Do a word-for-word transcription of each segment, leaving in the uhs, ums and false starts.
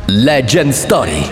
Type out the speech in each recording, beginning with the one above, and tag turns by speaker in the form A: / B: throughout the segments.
A: Legend Story.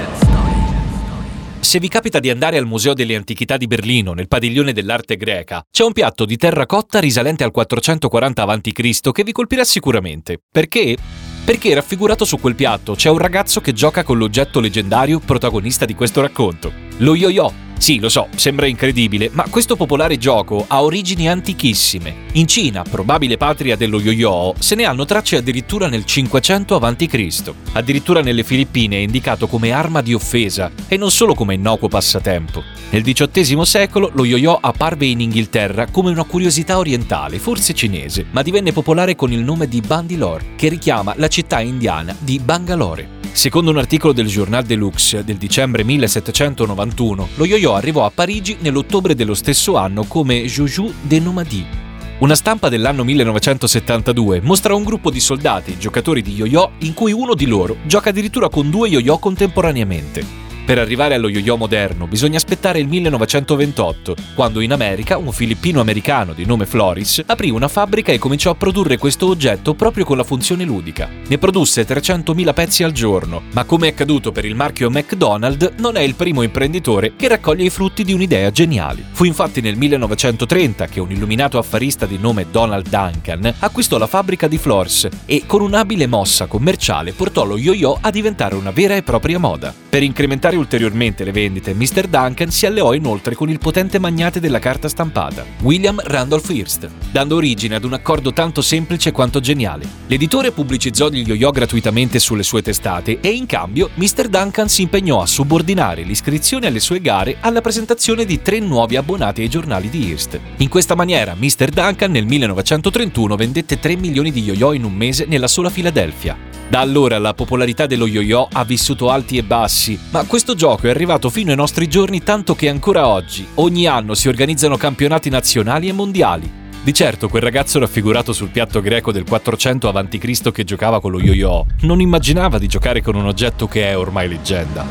B: Se vi capita di andare al Museo delle Antichità di Berlino, nel padiglione dell'arte greca, c'è un piatto di terracotta risalente al quattrocentoquaranta avanti Cristo che vi colpirà sicuramente. Perché? Perché raffigurato su quel piatto c'è un ragazzo che gioca con l'oggetto leggendario protagonista di questo racconto, lo yo-yo. Sì, lo so, sembra incredibile, ma questo popolare gioco ha origini antichissime. In Cina, probabile patria dello yo-yo, se ne hanno tracce addirittura nel cinquecento avanti Cristo. Addirittura nelle Filippine è indicato come arma di offesa e non solo come innocuo passatempo. Nel diciottesimo secolo lo yo-yo apparve in Inghilterra come una curiosità orientale, forse cinese, ma divenne popolare con il nome di Bandilore, che richiama la città indiana di Bangalore. Secondo un articolo del Journal de Luxe del dicembre millesettecentonovantuno, lo yo-yo arrivò a Parigi nell'ottobre dello stesso anno come Joujou de Nomadi. Una stampa dell'anno millenovecentosettantadue mostra un gruppo di soldati, giocatori di yo-yo, in cui uno di loro gioca addirittura con due yo-yo contemporaneamente. Per arrivare allo yo-yo moderno bisogna aspettare il millenovecentoventotto, quando in America un filippino-americano di nome Floris aprì una fabbrica e cominciò a produrre questo oggetto proprio con la funzione ludica. Ne produsse trecentomila pezzi al giorno, ma come è accaduto per il marchio McDonald's, non è il primo imprenditore che raccoglie i frutti di un'idea geniale. Fu infatti nel millenovecentotrenta che un illuminato affarista di nome Donald Duncan acquistò la fabbrica di Floris e con un'abile mossa commerciale portò lo yo-yo a diventare una vera e propria moda. Per incrementare ulteriormente le vendite, mister Duncan si alleò inoltre con il potente magnate della carta stampata, William Randolph Hearst, dando origine ad un accordo tanto semplice quanto geniale. L'editore pubblicizzò gli yo-yo gratuitamente sulle sue testate e in cambio mister Duncan si impegnò a subordinare l'iscrizione alle sue gare alla presentazione di tre nuovi abbonati ai giornali di Hearst. In questa maniera mister Duncan nel millenovecentotrentuno vendette tre milioni di yo-yo in un mese nella sola Filadelfia. Da allora la popolarità dello yo-yo ha vissuto alti e bassi, ma questo gioco è arrivato fino ai nostri giorni tanto che ancora oggi, ogni anno si organizzano campionati nazionali e mondiali. Di certo quel ragazzo raffigurato sul piatto greco del quattrocento avanti Cristo che giocava con lo yo-yo non immaginava di giocare con un oggetto che è ormai leggenda.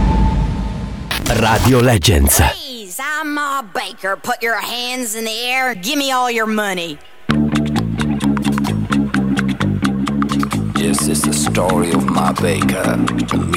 A: Radio Legends.
C: Please, I'm Ma Baker. Put your hands in the air. Give me all your money.
D: Yes, it's the story of Ma Baker, the